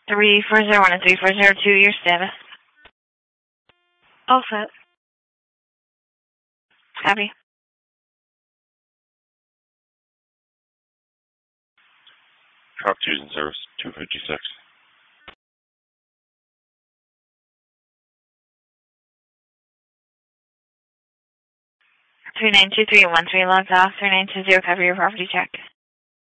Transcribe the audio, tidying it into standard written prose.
3401 and 3402, your status. All set. Copy. Prop 2's in service, 256. 392313 logged off. 3920, cover your property check.